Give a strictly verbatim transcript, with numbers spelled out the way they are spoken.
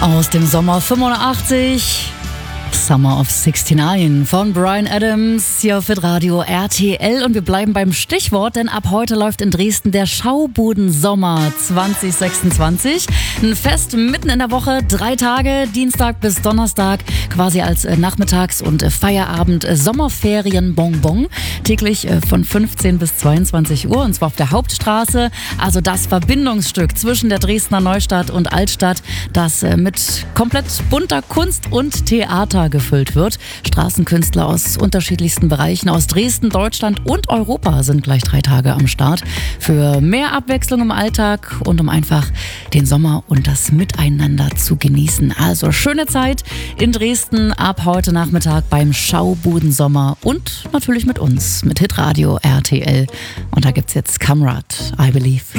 Aus dem Sommer fünfundachtzig, Summer of neunundsechzig von Bryan Adams hier auf Radio R T L. Und wir bleiben beim Stichwort, denn ab heute läuft in Dresden der Schaubuden-Sommer zwanzig sechsundzwanzig. Ein Fest mitten in der Woche, drei Tage, Dienstag bis Donnerstag, quasi als Nachmittags- und Feierabend Sommerferien-Bonbon. Täglich von fünfzehn bis zweiundzwanzig Uhr, und zwar auf der Hauptstraße. Also das Verbindungsstück zwischen der Dresdner Neustadt und Altstadt, das mit komplett bunter Kunst und Theater gefüllt wird. Straßenkünstler aus unterschiedlichsten Bereichen aus Dresden, Deutschland und Europa sind gleich drei Tage am Start. Für mehr Abwechslung im Alltag und um einfach den Sommer und das Miteinander zu genießen. Also schöne Zeit in Dresden ab heute Nachmittag beim Schaubuden-Sommer und natürlich mit uns, mit Hitradio R T L. Und da gibt's jetzt Kamrat, I Believe.